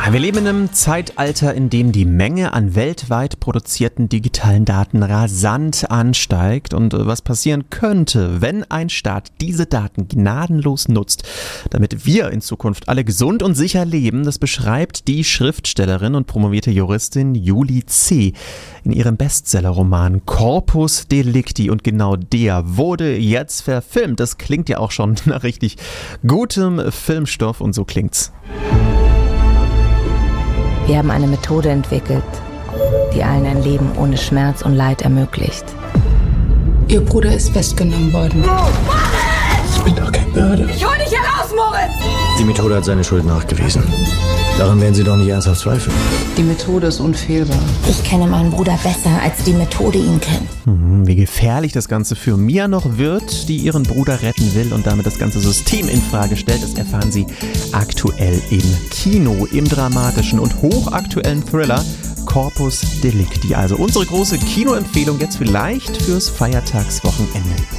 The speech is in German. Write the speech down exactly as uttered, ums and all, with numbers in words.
Wir leben in einem Zeitalter, in dem die Menge an weltweit produzierten digitalen Daten rasant ansteigt und was passieren könnte, wenn ein Staat diese Daten gnadenlos nutzt, damit wir in Zukunft alle gesund und sicher leben, das beschreibt die Schriftstellerin und promovierte Juristin Julie C. in ihrem Bestsellerroman Corpus Delicti, und genau der wurde jetzt verfilmt. Das klingt ja auch schon nach richtig gutem Filmstoff und so klingt's. Wir haben eine Methode entwickelt, die allen ein Leben ohne Schmerz und Leid ermöglicht. Ihr Bruder ist festgenommen worden. Ich bin doch kein Mörder. Ich hol dich heraus, Moritz! Die Methode hat seine Schuld nachgewiesen. Daran werden Sie doch nicht ernsthaft zweifeln. Die Methode ist unfehlbar. Ich kenne meinen Bruder besser, als die Methode ihn kennt. Hm, wie gefährlich das Ganze für Mia noch wird, die ihren Bruder retten will und damit das ganze System in Frage stellt, das erfahren Sie aktuell im Kino, im dramatischen und hochaktuellen Thriller Corpus Delicti. Also unsere große Kinoempfehlung jetzt vielleicht fürs Feiertagswochenende.